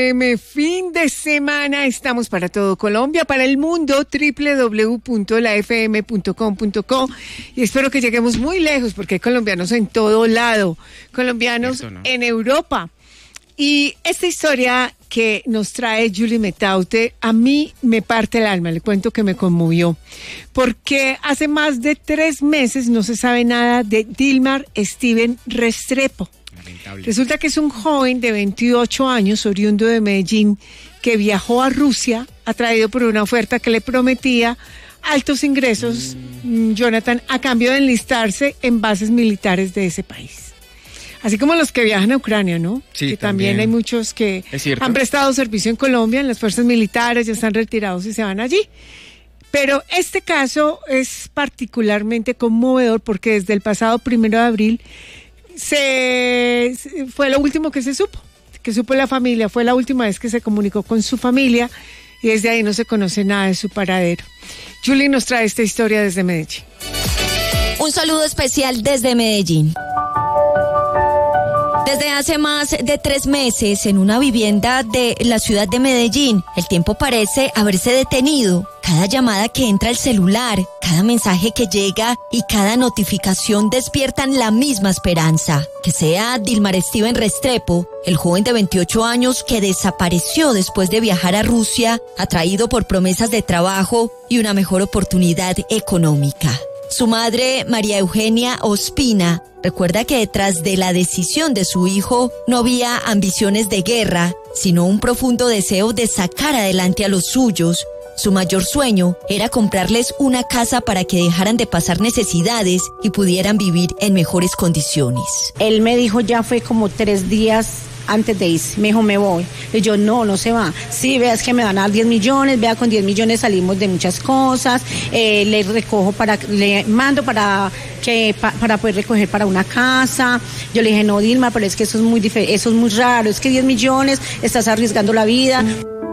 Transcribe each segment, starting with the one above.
Fin de semana, estamos para todo Colombia, para el mundo, www.lafm.com.co, y espero que lleguemos muy lejos porque hay colombianos en todo lado, colombianos en Europa. Y esta historia que nos trae Julie Metaute, a mí me parte el alma, le cuento que me conmovió, porque hace más de 3 meses no se sabe nada de Dilmar Steven Restrepo. Lamentable. Resulta que es un joven de 28 años, oriundo de Medellín, que viajó a Rusia, atraído por una oferta que le prometía altos ingresos, Jonathan, a cambio de enlistarse en bases militares de ese país. Así como los que viajan a Ucrania, ¿no? Sí, que también hay muchos que han prestado servicio en Colombia, en las fuerzas militares, ya están retirados y se van allí. Pero este caso es particularmente conmovedor porque desde el pasado 1 de abril fue lo último que supo la familia, fue la última vez que se comunicó con su familia y desde ahí no se conoce nada de su paradero. Julie nos trae esta historia desde Medellín. Un saludo especial desde Medellín. Desde hace más de 3 meses, en una vivienda de la ciudad de Medellín, el tiempo parece haberse detenido. Cada llamada que entra al celular, cada mensaje que llega y cada notificación despiertan la misma esperanza. Que sea Dilmar Steven Restrepo, el joven de 28 años que desapareció después de viajar a Rusia, atraído por promesas de trabajo y una mejor oportunidad económica. Su madre, María Eugenia Ospina, recuerda que detrás de la decisión de su hijo no había ambiciones de guerra, sino un profundo deseo de sacar adelante a los suyos. Su mayor sueño era comprarles una casa para que dejaran de pasar necesidades y pudieran vivir en mejores condiciones. Él me dijo, ya fue como 3 días antes de irse, me dijo, me voy. Y yo, no se va. Sí, veas que me van a dar 10 millones, vea, con 10 millones salimos de muchas cosas, le mando para poder recoger para una casa. Yo le dije, no, Dilma, pero es que eso es muy raro, es que 10 millones, estás arriesgando la vida.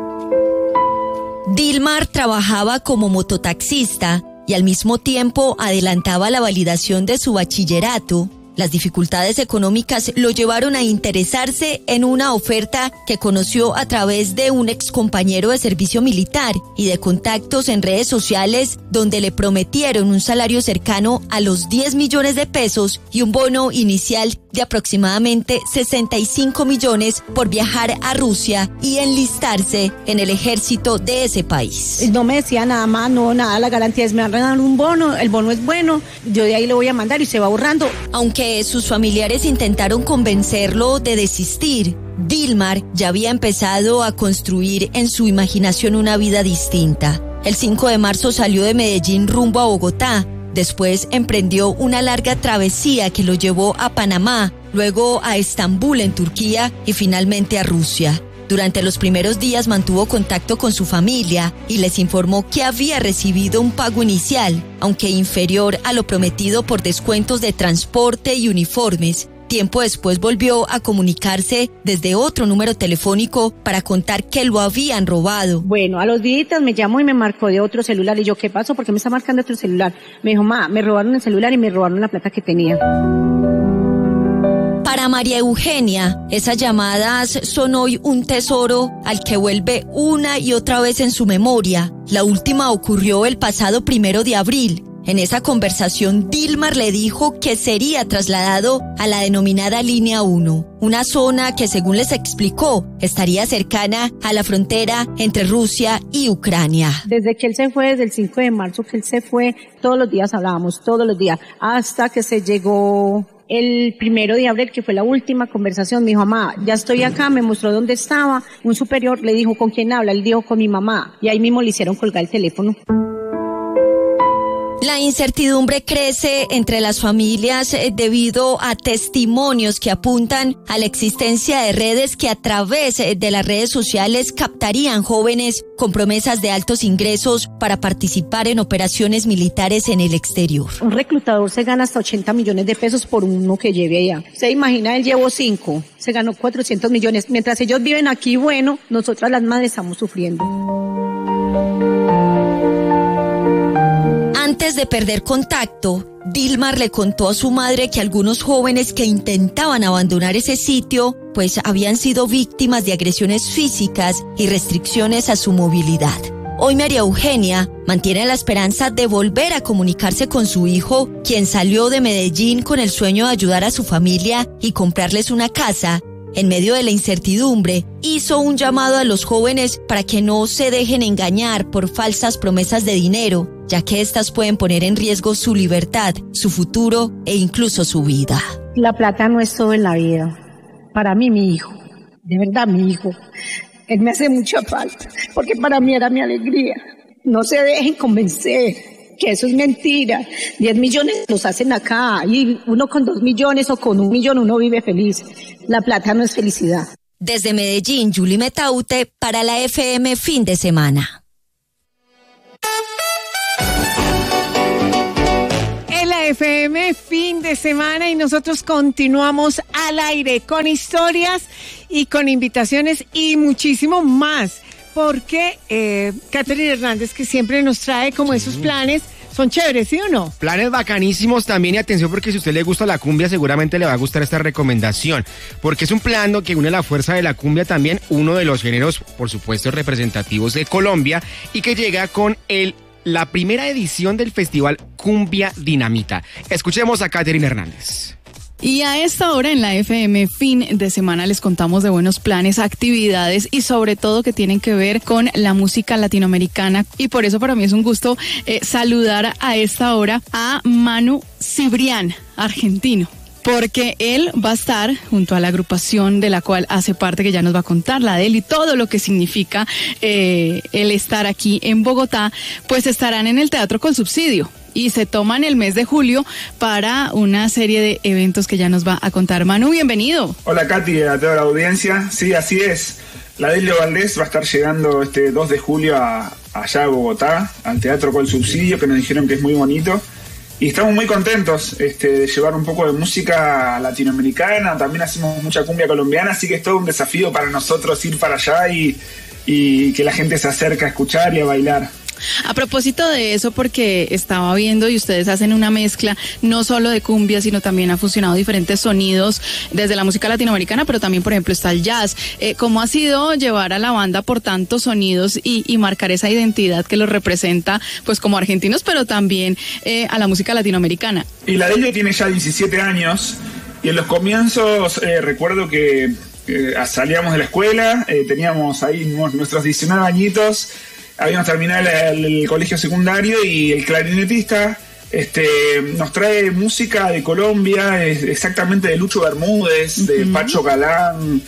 Dilmar trabajaba como mototaxista y al mismo tiempo adelantaba la validación de su bachillerato. Las dificultades económicas lo llevaron a interesarse en una oferta que conoció a través de un excompañero de servicio militar y de contactos en redes sociales donde le prometieron un salario cercano a los 10 millones de pesos y un bono inicial de aproximadamente 65 millones por viajar a Rusia y enlistarse en el ejército de ese país. No me decía nada más, nada, la garantía es me van a dar un bono, el bono es bueno, yo de ahí lo voy a mandar y se va borrando. Aunque sus familiares intentaron convencerlo de desistir, Dilmar ya había empezado a construir en su imaginación una vida distinta. El 5 de marzo salió de Medellín rumbo a Bogotá. Después emprendió una larga travesía que lo llevó a Panamá, luego a Estambul en Turquía y finalmente a Rusia. Durante los primeros días mantuvo contacto con su familia y les informó que había recibido un pago inicial, aunque inferior a lo prometido por descuentos de transporte y uniformes. Tiempo después volvió a comunicarse desde otro número telefónico para contar que lo habían robado. Bueno, a los días me llamó y me marcó de otro celular. Y yo, ¿qué pasó? ¿Por qué me está marcando otro celular? Me dijo, me robaron el celular y me robaron la plata que tenía. Para María Eugenia, esas llamadas son hoy un tesoro al que vuelve una y otra vez en su memoria. La última ocurrió el pasado 1 de abril. En esa conversación, Dilmar le dijo que sería trasladado a la denominada Línea 1, una zona que, según les explicó, estaría cercana a la frontera entre Rusia y Ucrania. Desde que él se fue, desde el 5 de marzo que él se fue, todos los días hablábamos, todos los días, hasta que se llegó el 1 de abril, que fue la última conversación. Me dijo, mamá, ya estoy acá, me mostró dónde estaba. Un superior le dijo, ¿con quién habla? Él dijo, con mi mamá. Y ahí mismo le hicieron colgar el teléfono. La incertidumbre crece entre las familias debido a testimonios que apuntan a la existencia de redes que a través de las redes sociales captarían jóvenes con promesas de altos ingresos para participar en operaciones militares en el exterior. Un reclutador se gana hasta 80 millones de pesos por uno que lleve allá. Se imagina, él llevó 5, se ganó 400 millones. Mientras ellos viven aquí, bueno, nosotras las madres estamos sufriendo. Ante Antes de perder contacto, Dilmar le contó a su madre que algunos jóvenes que intentaban abandonar ese sitio, pues habían sido víctimas de agresiones físicas y restricciones a su movilidad. Hoy María Eugenia mantiene la esperanza de volver a comunicarse con su hijo, quien salió de Medellín con el sueño de ayudar a su familia y comprarles una casa. En medio de la incertidumbre, hizo un llamado a los jóvenes para que no se dejen engañar por falsas promesas de dinero, ya que estas pueden poner en riesgo su libertad, su futuro e incluso su vida. La plata no es todo en la vida. Para mí, mi hijo, de verdad mi hijo, él me hace mucha falta, porque para mí era mi alegría. No se dejen convencer que eso es mentira. 10 millones los hacen acá y uno con 2 millones o con 1 millón uno vive feliz. La plata no es felicidad. Desde Medellín, Julie Metaute para la FM Fin de Semana. En la FM Fin de Semana y nosotros continuamos al aire con historias y con invitaciones y muchísimo más. Porque Catherine Hernández, que siempre nos trae como esos planes, son chéveres, ¿sí o no? Planes bacanísimos también, y atención porque si a usted le gusta la cumbia seguramente le va a gustar esta recomendación, porque es un plan que une la fuerza de la cumbia también, uno de los géneros, por supuesto, representativos de Colombia, y que llega con la primera edición del festival Cumbia Dinamita. Escuchemos a Catherine Hernández. Y a esta hora en la FM Fin de Semana les contamos de buenos planes, actividades y sobre todo que tienen que ver con la música latinoamericana. Y por eso para mí es un gusto saludar a esta hora a Manu Cibrián, argentino. Porque él va a estar junto a la agrupación de la cual hace parte, que ya nos va a contar, la de él y todo lo que significa el estar aquí en Bogotá, pues estarán en el Teatro con Subsidio. Y se toman el mes de julio para una serie de eventos que ya nos va a contar. Manu, bienvenido. Hola Katy, a toda la audiencia. Sí, así es. La Delio Valdés va a estar llegando este 2 de julio allá a Bogotá, al Teatro con Subsidio, que nos dijeron que es muy bonito. Y estamos muy contentos de llevar un poco de música latinoamericana. También hacemos mucha cumbia colombiana, así que es todo un desafío para nosotros ir para allá y que la gente se acerque a escuchar y a bailar. A propósito de eso, porque estaba viendo y ustedes hacen una mezcla no solo de cumbia, sino también ha fusionado diferentes sonidos desde la música latinoamericana, pero también, por ejemplo, está el jazz. ¿Cómo ha sido llevar a la banda por tantos sonidos y marcar esa identidad que los representa, pues como argentinos, pero también a la música latinoamericana? Y la Delio tiene ya 17 años y en los comienzos recuerdo que salíamos de la escuela, teníamos ahí nuestros 19 añitos. Habíamos terminado el colegio secundario y el clarinetista nos trae música de Colombia, exactamente de Lucho Bermúdez, de Pacho Galán,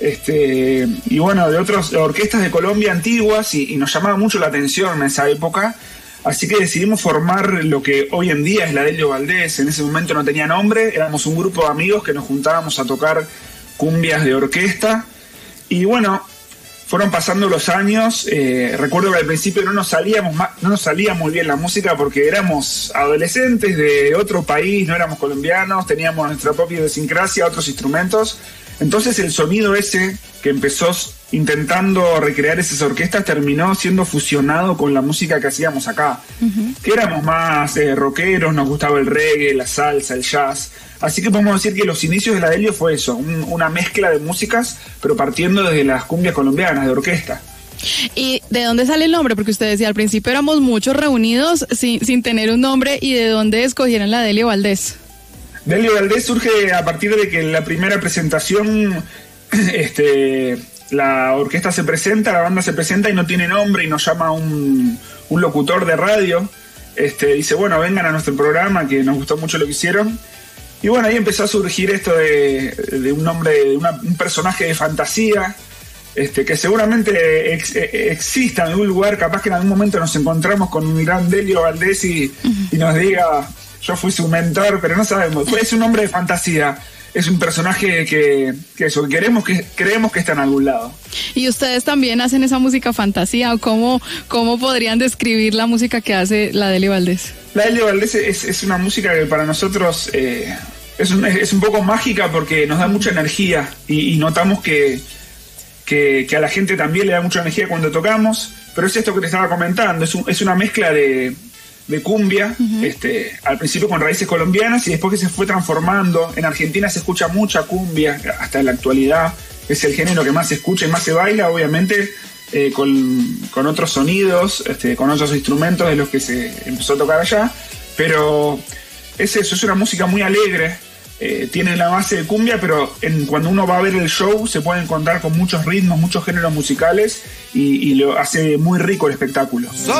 y bueno, de otras orquestas de Colombia antiguas, y nos llamaba mucho la atención en esa época. Así que decidimos formar lo que hoy en día es la Delio Valdés. En ese momento no tenía nombre, éramos un grupo de amigos que nos juntábamos a tocar cumbias de orquesta. Y bueno, fueron pasando los años. Recuerdo que al principio no nos salía muy bien la música porque éramos adolescentes de otro país, no éramos colombianos, teníamos nuestra propia idiosincrasia, otros instrumentos. Entonces el sonido ese que empezó intentando recrear esas orquestas terminó siendo fusionado con la música que hacíamos acá, que éramos más rockeros, nos gustaba el reggae, la salsa, el jazz. Así que podemos decir que los inicios de la Delio fue eso, una mezcla de músicas, pero partiendo desde las cumbias colombianas, de orquesta. ¿Y de dónde sale el nombre? Porque usted decía, al principio éramos muchos reunidos sin tener un nombre, ¿y de dónde escogieron la Delio Valdés? Delio Valdés surge a partir de que en la primera presentación la orquesta se presenta, la banda se presenta y no tiene nombre, y nos llama un locutor de radio, dice, bueno, vengan a nuestro programa, que nos gustó mucho lo que hicieron. Y bueno, ahí empezó a surgir esto de un nombre, de un personaje de fantasía, que seguramente exista en algún lugar. Capaz que en algún momento nos encontramos con un gran Delio Valdés y nos diga, yo fui su mentor, pero no sabemos. Es un hombre de fantasía, es un personaje que creemos que está en algún lado. ¿Y ustedes también hacen esa música fantasía? ¿O cómo podrían describir la música que hace la Delio Valdés? La Delio Valdés es una música que para nosotros es un poco mágica porque nos da mucha energía y notamos que a la gente también le da mucha energía cuando tocamos, pero es esto que te estaba comentando, es una mezcla de de cumbia, al principio con raíces colombianas y después que se fue transformando. En Argentina se escucha mucha cumbia hasta en la actualidad, es el género que más se escucha y más se baila, obviamente con otros sonidos, con otros instrumentos de los que se empezó a tocar allá, pero es eso, es una música muy alegre. Tiene la base de cumbia, pero cuando uno va a ver el show se puede encontrar con muchos ritmos, muchos géneros musicales y lo hace muy rico el espectáculo.